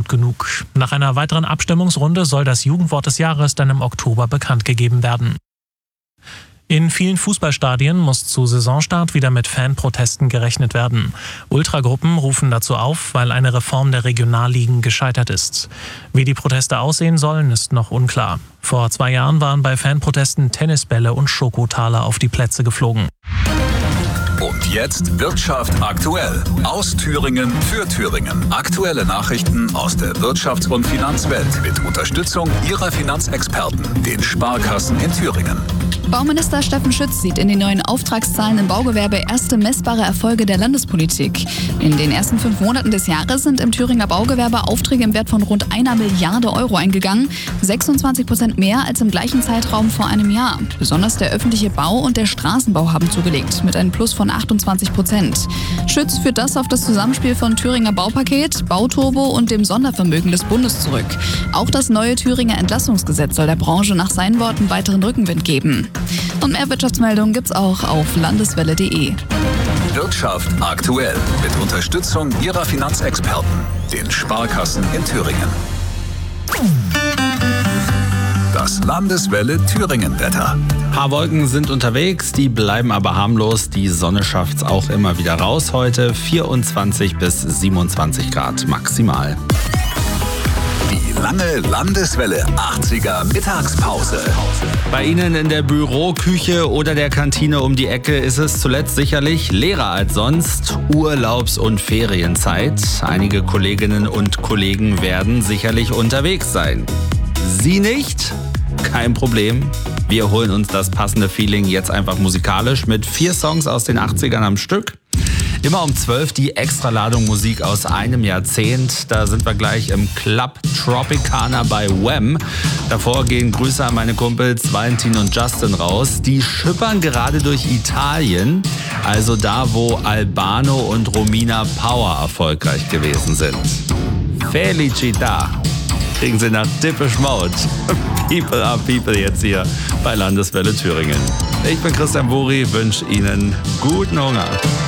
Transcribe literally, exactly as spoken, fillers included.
gut genug. Nach einer weiteren Abstimmungsrunde soll das Jugendwort des Jahres dann im Oktober bekannt gegeben werden. In vielen Fußballstadien muss zu Saisonstart wieder mit Fanprotesten gerechnet werden. Ultragruppen rufen dazu auf, weil eine Reform der Regionalligen gescheitert ist. Wie die Proteste aussehen sollen, ist noch unklar. Vor zwei Jahren waren bei Fanprotesten Tennisbälle und Schokotaler auf die Plätze geflogen. Und jetzt Wirtschaft aktuell. Aus Thüringen für Thüringen. Aktuelle Nachrichten aus der Wirtschafts- und Finanzwelt mit Unterstützung ihrer Finanzexperten, den Sparkassen in Thüringen. Bauminister Steffen Schütz sieht in den neuen Auftragszahlen im Baugewerbe erste messbare Erfolge der Landespolitik. In den ersten fünf Monaten des Jahres sind im Thüringer Baugewerbe Aufträge im Wert von rund einer Milliarde Euro eingegangen. sechsundzwanzig Prozent mehr als im gleichen Zeitraum vor einem Jahr. Besonders der öffentliche Bau und der Straßenbau haben zugelegt, mit einem Plus von achtundzwanzig Prozent. Schütz führt das auf das Zusammenspiel von Thüringer Baupaket, Bauturbo und dem Sondervermögen des Bundes zurück. Auch das neue Thüringer Entlastungsgesetz soll der Branche nach seinen Worten weiteren Rückenwind geben. Und mehr Wirtschaftsmeldungen gibt's auch auf landeswelle punkt de. Wirtschaft aktuell mit Unterstützung ihrer Finanzexperten, den Sparkassen in Thüringen. Das Landeswelle Thüringen-Wetter. Haarwolken sind unterwegs, die bleiben aber harmlos. Die Sonne schafft's auch immer wieder raus heute. vierundzwanzig bis siebenundzwanzig Grad maximal. Die lange Landeswelle achtziger Mittagspause. Bei Ihnen in der Büroküche oder der Kantine um die Ecke ist es zuletzt sicherlich leerer als sonst. Urlaubs- und Ferienzeit. Einige Kolleginnen und Kollegen werden sicherlich unterwegs sein. Sie nicht? Kein Problem. Wir holen uns das passende Feeling jetzt einfach musikalisch mit vier Songs aus den achtzigern am Stück. Immer um zwölf die Extraladung Musik aus einem Jahrzehnt. Da sind wir gleich im Club Tropicana bei Wham. Davor gehen Grüße an meine Kumpels Valentin und Justin raus. Die schippern gerade durch Italien, also da, wo Albano und Romina Power erfolgreich gewesen sind. Felicita kriegen sie nach Depeche Mode. People are People jetzt hier bei Landeswelle Thüringen. Ich bin Christian Buri, wünsche Ihnen guten Hunger.